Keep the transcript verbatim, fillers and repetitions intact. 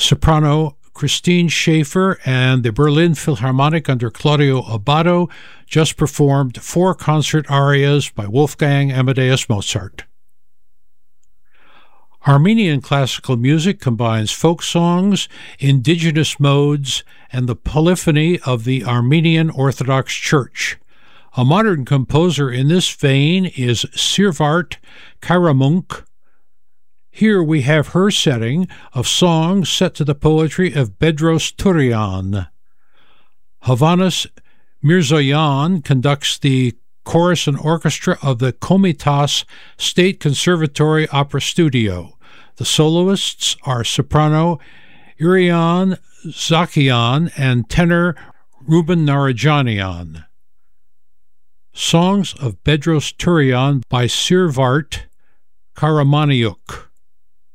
Soprano Christine Schaefer and the Berlin Philharmonic under Claudio Abbado just performed four concert arias by Wolfgang Amadeus Mozart. Armenian classical music combines folk songs, indigenous modes, and the polyphony of the Armenian Orthodox Church. A modern composer in this vein is Sirvart Karamunc. Here we have her setting of songs set to the poetry of Bedros Turian. Havanas Mirzoyan conducts the chorus and orchestra of the Komitas State Conservatory Opera Studio. The soloists are soprano Irian Zakian and tenor Ruben Narajanian. Songs of Bedros Turian by Sirvart Karamaniuk.